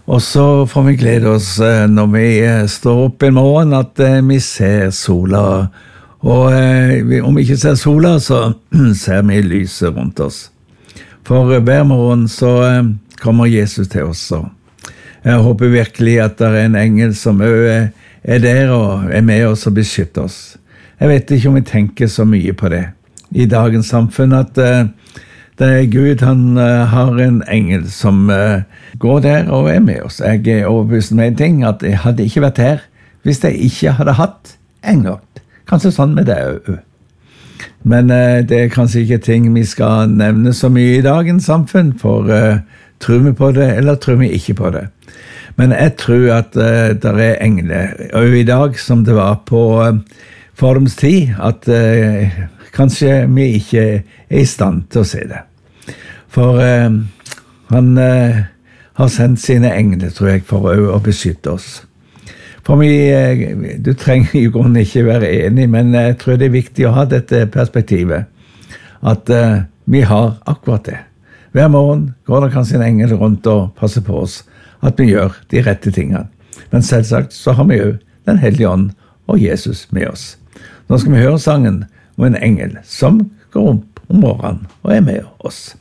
Og så får vi glede oss når vi står opp i morgen at vi ser sola. Og om vi ikke ser sola, så ser vi lyset rundt oss. For hver morgen så kommer Jesus til oss. Jeg håper virkelig at det er en engel som er der og er med oss og beskytter oss. Jeg vet ikke om vi tenker så mye på det i dagens samfunn, at det er Gud, han har en engel som går der og er med oss. Jeg er overbevist med en ting, at jeg hadde ikke vært her hvis jeg ikke hadde hatt engler. Kanskje sånn med det også. Men det er kanskje ikke ting vi skal nevne så mye i dagens samfunn, for tror vi på det, eller tror vi ikke på det? Men jeg tror at det er engler, og i dag som det var på forums tid, at kanskje vi ikke er i stand til å se det. For han har sendt sine engler, tror jeg, for å beskytte oss. For du trenger i grunnen ikke være enig, men jeg tror det er viktig å ha dette perspektivet, at vi har akkurat det. Hver morgen går det kanskje en engel rundt og passer på oss, at vi gjør de rette tingene. Men selvsagt så har vi jo Den Hellige Ånd og Jesus med oss. Nå skal vi høre sangen om en engel som går opp om morgenen og er med oss.